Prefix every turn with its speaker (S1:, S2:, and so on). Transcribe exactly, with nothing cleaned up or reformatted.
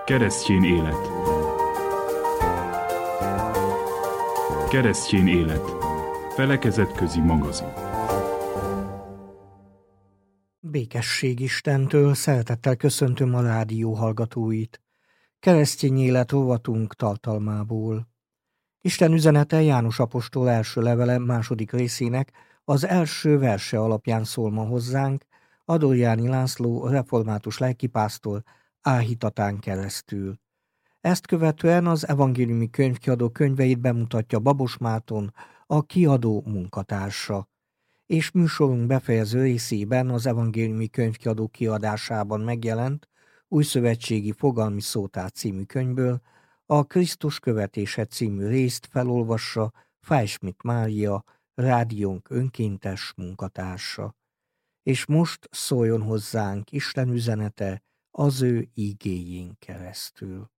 S1: Keresztjén élet. Keresztjén élet. Felekezetközi magazin.
S2: Békesség Istentől, szeretettel köszöntöm a rádió hallgatóit. Keresztény élet rovatunk tartalmából. Isten üzenete János apostol első levele második részének az első verse alapján szól ma hozzánk, Adorjáni László református lelkipásztor áhítatán keresztül. Ezt követően az evangéliumi könyvkiadó könyveit bemutatja Babos Márton, a kiadó munkatársa. És műsorunk befejező részében az evangéliumi könyvkiadó kiadásában megjelent Újszövetségi Fogalmi Szótár című könyvből a Krisztus követése című részt felolvassa Fájsmit Mária, rádiónk önkéntes munkatársa. És most szóljon hozzánk Isten üzenete az ő igéjén keresztül.